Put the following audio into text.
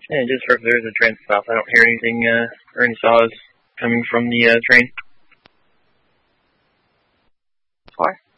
Yeah, just heard there's a train stop. I don't hear anything or any saws coming from the train. 4.